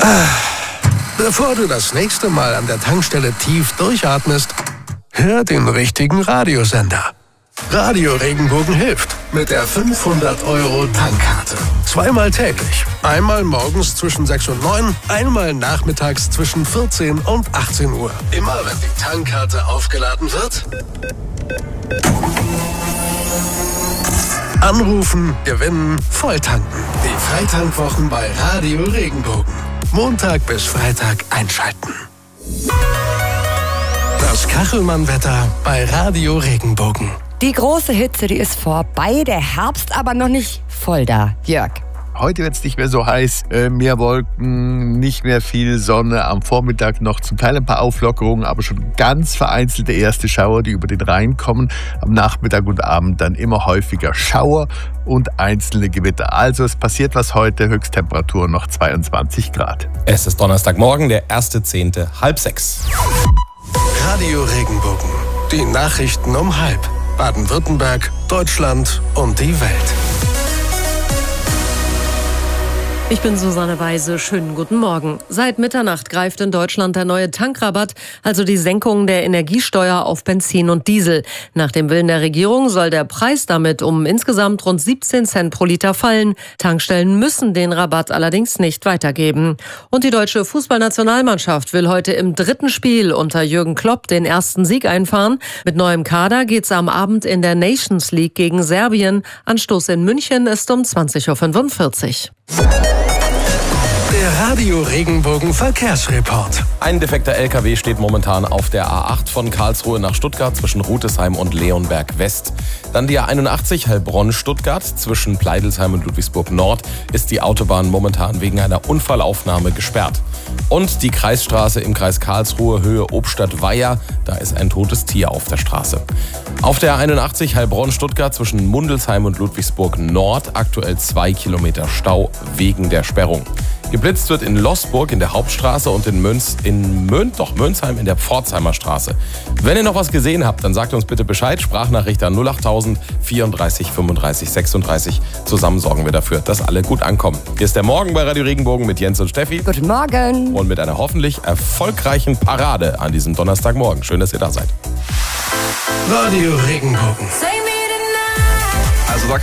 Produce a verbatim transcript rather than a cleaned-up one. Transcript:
Bevor du das nächste Mal an der Tankstelle tief durchatmest, hör den richtigen Radiosender. Radio Regenbogen hilft mit der fünfhundert Euro Tankkarte. Zweimal täglich. Einmal morgens zwischen sechs und neun, einmal nachmittags zwischen vierzehn und achtzehn Uhr. Immer wenn die Tankkarte aufgeladen wird, anrufen, gewinnen, volltanken. Die Freitankwwochen bei Radio Regenbogen. Montag bis Freitag einschalten. Das Kachelmann-Wetter bei Radio Regenbogen. Die große Hitze, die ist vorbei, der Herbst aber noch nicht voll da. Jörg. Heute wird es nicht mehr so heiß, äh, mehr Wolken, nicht mehr viel Sonne, am Vormittag noch zum Teil ein paar Auflockerungen, aber schon ganz vereinzelte erste Schauer, die über den Rhein kommen. Am Nachmittag und Abend dann immer häufiger Schauer und einzelne Gewitter. Also es passiert was heute, Höchsttemperatur noch zweiundzwanzig Grad. Es ist Donnerstagmorgen, der erste Zehnte, halb sechs. Radio Regenbogen. Die Nachrichten um halb. Baden-Württemberg, Deutschland und die Welt. Ich bin Susanne Weise. Schönen guten Morgen. Seit Mitternacht greift in Deutschland der neue Tankrabatt, also die Senkung der Energiesteuer auf Benzin und Diesel. Nach dem Willen der Regierung soll der Preis damit um insgesamt rund siebzehn Cent pro Liter fallen. Tankstellen müssen den Rabatt allerdings nicht weitergeben. Und die deutsche Fußballnationalmannschaft will heute im dritten Spiel unter Jürgen Klopp den ersten Sieg einfahren. Mit neuem Kader geht's am Abend in der Nations League gegen Serbien. Anstoß in München ist um zwanzig Uhr fünfundvierzig. Der Radio Regenbogen Verkehrsreport. Ein defekter L K W steht momentan auf der A acht von Karlsruhe nach Stuttgart zwischen Rutesheim und Leonberg West. Dann die A einundachtzig Heilbronn-Stuttgart zwischen Pleidelsheim und Ludwigsburg Nord ist die Autobahn momentan wegen einer Unfallaufnahme gesperrt. Und die Kreisstraße im Kreis Karlsruhe Höhe Obstadt-Weiher, da ist ein totes Tier auf der Straße. Auf der A einundachtzig Heilbronn-Stuttgart zwischen Mundelsheim und Ludwigsburg Nord aktuell zwei Kilometer Stau wegen der Sperrung. Geblitzt wird in Loßburg in der Hauptstraße und in Mönz, in Mön, doch Mönsheim in der Pforzheimer Straße. Wenn ihr noch was gesehen habt, dann sagt uns bitte Bescheid. Sprachnachricht an null achttausend vierunddreißig fünfunddreißig sechsunddreißig. Zusammen sorgen wir dafür, dass alle gut ankommen. Hier ist der Morgen bei Radio Regenbogen mit Jens und Steffi. Guten Morgen. Und mit einer hoffentlich erfolgreichen Parade an diesem Donnerstagmorgen. Schön, dass ihr da seid. Radio Regenbogen. Also da